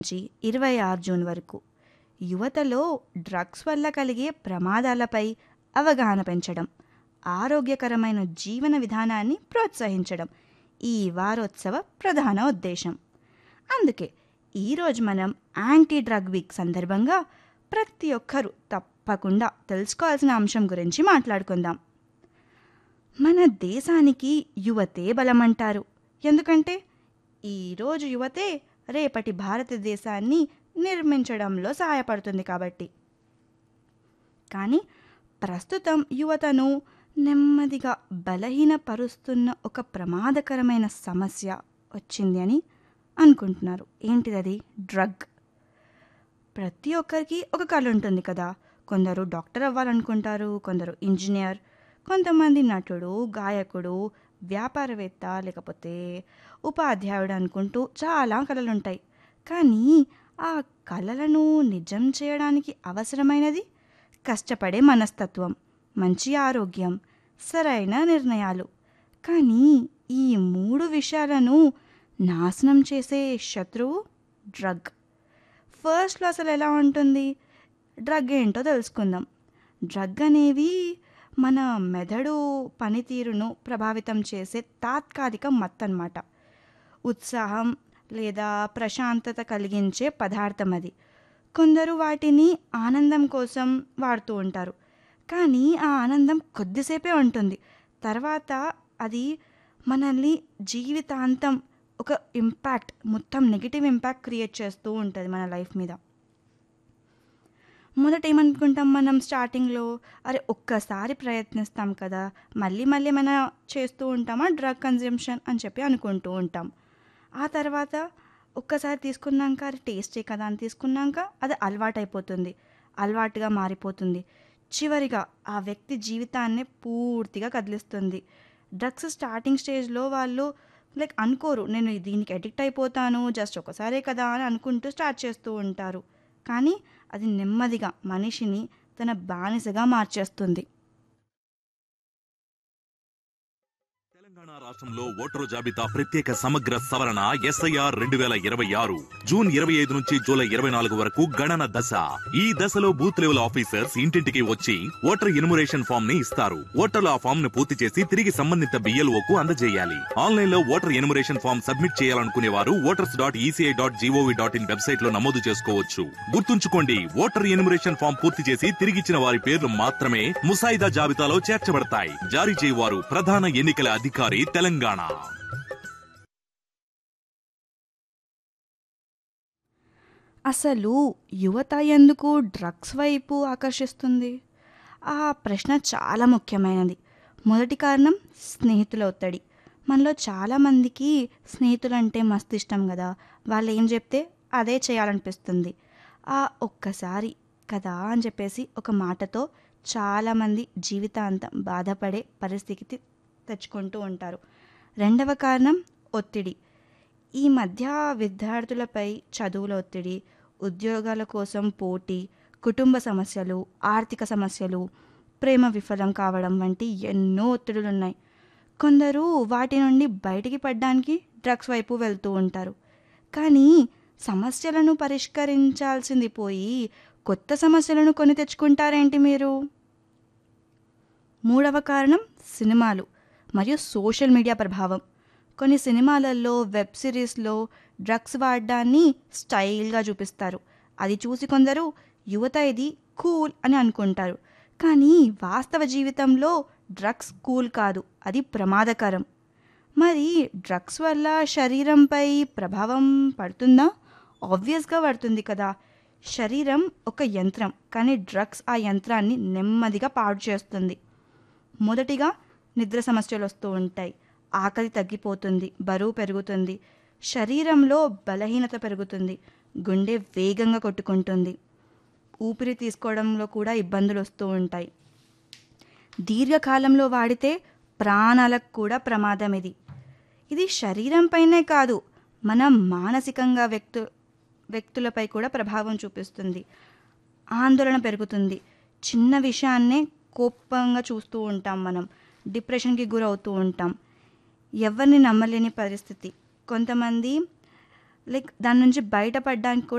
నుంచి 26 జూన్ వరకు యువతలో డ్రగ్స్ వల్ల కలిగే ప్రమాదాలపై అవగాహన పెంచడం, ఆరోగ్యకరమైన జీవన విధానాన్ని ప్రోత్సహించడం ఈ వారోత్సవ ప్రధాన ఉద్దేశం. అందుకే ఈరోజు మనం యాంటీ డ్రగ్ వీక్ సందర్భంగా ప్రతి ఒక్కరూ తప్పకుండా తెలుసుకోవాల్సిన అంశం గురించి మాట్లాడుకుందాం. మన దేశానికి యువతే బలమంటారు. ఎందుకంటే ఈరోజు యువతే రేపటి భారతదేశాన్ని నిర్మించడంలో సహాయపడుతుంది కాబట్టి. కానీ ప్రస్తుతం యువతను నెమ్మదిగా బలహీనపరుస్తున్న ఒక ప్రమాదకరమైన సమస్య వచ్చింది అని అనుకుంటున్నారు. ఏంటిదది? డ్రగ్. ప్రతి ఒక్కరికి ఒక కళ ఉంటుంది కదా. కొందరు డాక్టర్ అవ్వాలనుకుంటారు, కొందరు ఇంజనీర్, కొంతమంది నటుడు, గాయకుడు, వ్యాపారవేత్త, లేకపోతే ఉపాధ్యాయుడు అనుకుంటూ చాలా కళలు ఉంటాయి. కానీ ఆ కళలను నిజం చేయడానికి అవసరమైనది కష్టపడే మనస్తత్వం, మంచి ఆరోగ్యం, సరైన నిర్ణయాలు. కానీ ఈ 3 విషయాలను నాశనం చేసే శత్రువు డ్రగ్. ఫస్ట్లో అసలు ఎలా ఉంటుంది? డ్రగ్ ఏంటో తెలుసుకుందాం. డ్రగ్ అనేవి మన మెదడు పనితీరును ప్రభావితం చేసే తాత్కాలిక మత్తు అన్నమాట. ఉత్సాహం లేదా ప్రశాంతత కలిగించే పదార్థం అది. కొందరు వాటిని ఆనందం కోసం వాడుతూ ఉంటారు. కానీ ఆ ఆనందం కొద్దిసేపే ఉంటుంది. తర్వాత అది మనల్ని జీవితాంతం ఒక ఇంపాక్ట్, మొత్తం నెగిటివ్ ఇంపాక్ట్ క్రియేట్ చేస్తూ ఉంటుంది మన లైఫ్ మీద. మొదట ఏమనుకుంటాం మనం స్టార్టింగ్లో? అరే ఒక్కసారి ప్రయత్నిస్తాం కదా, మళ్ళీ మళ్ళీ మన చేస్తూ ఉంటామా డ్రగ్ కన్జంప్షన్ అని చెప్పి అనుకుంటూ ఉంటాం. ఆ తర్వాత ఒక్కసారి తీసుకున్నాక అది టేస్టే కదా అని తీసుకున్నాక అది అలవాటైపోతుంది, అలవాటుగా మారిపోతుంది. చివరిగా ఆ వ్యక్తి జీవితాన్ని పూర్తిగా కదిలిస్తుంది. డ్రగ్స్ స్టార్టింగ్ స్టేజ్లో వాళ్ళు అనుకోరు, నేను దీనికి అడిక్ట్ అయిపోతాను, జస్ట్ ఒకసారే కదా అని అనుకుంటూ స్టార్ట్ చేస్తూ ఉంటారు. కానీ అది నెమ్మదిగా మనిషిని తన బానిసగా మార్చేస్తుంది. తెలంగాణ రాష్ట్రంలో ఓటరు జాబితా ప్రత్యేక సమగ్ర సవరణ SIR 2026 జూన్ 25 నుంచి జూలై 24 వరకు గణన దశ. ఈ దశలో బూత్ లెవెల్ ఆఫీసర్స్ ఇంటింటికి వచ్చి ఓటర్ ఎన్యుమరేషన్ ఫామ్ ని ఇస్తారు. ఓటర్లు ఆ ఫామ్ ను పూర్తి చేసి తిరిగి సంబంధిత BLOకు అందజేయాలి. ఆన్లైన్ లో ఓటర్ ఎన్యుమరేషన్ ఫామ్ సబ్మిట్ చేయాలనుకునే వారు voters.eci.gov.in వెబ్సైట్ లో నమోదు చేసుకోవచ్చు. గుర్తుంచుకోండి, ఓటర్ ఎన్యుమరేషన్ ఫామ్ పూర్తి చేసి తిరిగిచ్చిన వారి పేర్లు మాత్రమే ముసాయిదా జాబితాలో చేర్చబడతాయి. జారీ చేయవారు ప్రధాన ఎన్నికల అధికారి, తెలంగాణ. అసలు యువత ఎందుకు డ్రగ్స్ వైపు ఆకర్షిస్తుంది? ఆ ప్రశ్న చాలా ముఖ్యమైనది. మొదటి కారణం స్నేహితుల ఒత్తిడి. మనలో చాలామందికి స్నేహితులంటే మస్తు ఇష్టం కదా. వాళ్ళు ఏం చెప్తే అదే చేయాలనిపిస్తుంది. ఆ ఒక్కసారి కదా అని చెప్పేసి ఒక మాటతో చాలామంది జీవితాంతం బాధపడే పరిస్థితికి తెచ్చుకుంటూ ఉంటారు. రెండవ కారణం ఒత్తిడి. ఈ మధ్య విద్యార్థులపై చదువుల ఒత్తిడి, ఉద్యోగాల కోసం పోటీ, కుటుంబ సమస్యలు, ఆర్థిక సమస్యలు, ప్రేమ విఫలం కావడం వంటి ఎన్నో ఒత్తిడులు ఉన్నాయి. కొందరు వాటి నుండి బయటికి పడడానికి డ్రగ్స్ వైపు వెళ్తూ ఉంటారు. కానీ సమస్యలను పరిష్కరించాల్సింది పోయి కొత్త సమస్యలను కొని తెచ్చుకుంటారేంటి మీరు? మూడవ కారణం సినిమాలు మరియు సోషల్ మీడియా ప్రభావం. కొన్ని సినిమాలలో, వెబ్ సిరీస్లో డ్రగ్స్ వాడడాన్ని స్టైల్గా చూపిస్తారు. అది చూసి కొందరు యువత ఇది కూల్ అని అనుకుంటారు. కానీ వాస్తవ జీవితంలో డ్రగ్స్ కూల్ కాదు, అది ప్రమాదకరం. మరి డ్రగ్స్ వల్ల శరీరంపై ప్రభావం పడుతుందా? ఆబ్వియస్గా పడుతుంది కదా. శరీరం ఒక యంత్రం, కానీ డ్రగ్స్ ఆ యంత్రాన్ని నెమ్మదిగా పాడు చేస్తుంది. మొదటిగా నిద్ర సమస్యలు వస్తూ ఉంటాయి, ఆకలి తగ్గిపోతుంది, బరువు పెరుగుతుంది, శరీరంలో బలహీనత పెరుగుతుంది, గుండె వేగంగా కొట్టుకుంటుంది, ఊపిరి తీసుకోవడంలో కూడా ఇబ్బందులు వస్తూ ఉంటాయి. దీర్ఘకాలంలో వాడితే ప్రాణాలకు కూడా ప్రమాదం. ఇది శరీరంపైనే కాదు, మన మానసికంగా వ్యక్తులపై కూడా ప్రభావం చూపిస్తుంది. ఆందోళన పెరుగుతుంది, చిన్న విషయాన్నే కోపంగా చూస్తూ ఉంటాం, మనం డిప్రెషన్కి గురవుతూ ఉంటాం, ఎవరిని నమ్మలేని పరిస్థితి. కొంతమంది లైక్ దాని నుంచి బయటపడడానికి కూడా